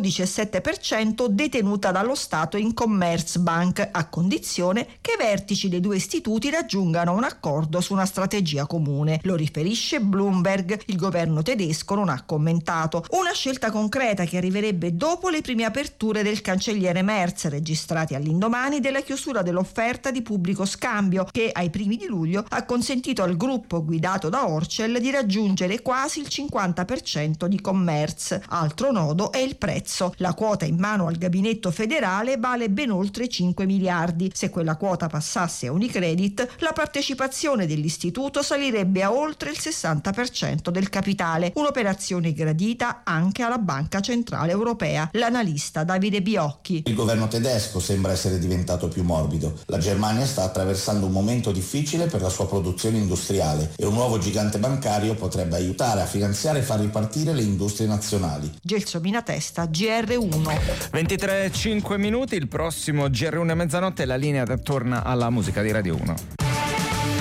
12,7% detenuta dallo Stato in Commerzbank, a condizione che i vertici dei due istituti raggiungano un accordo su una strategia comune. Lo riferisce Bloomberg. Il governo tedesco non ha commentato. Una scelta concreta che arriverebbe dopo le prime aperture del cancelliere Merz, registrati all'indomani della chiusura dell'offerta di pubblico scambio, che ai primi di luglio ha consentito al gruppo guidato da Orcel di raggiungere quasi il 50% di Commerz. Altro nodo è il prezzo. La quota in mano al gabinetto federale vale ben oltre 5 miliardi. Se quella quota passasse a Unicredit, la partecipazione dell'istituto salirebbe a oltre il 60% del capitale, un'operazione gradita anche alla Banca Centrale Europea. L'analista Davide Biocchi. Il governo tedesco sembra essere diventato più morbido. La Germania sta attraversando un momento difficile per la sua produzione industriale e un nuovo gigante bancario potrebbe aiutare a finanziare e far ripartire le industrie nazionali. Gelsomina Testa, GR1. 23:05, il prossimo GR1 a mezzanotte, la linea torna alla musica di Radio 1.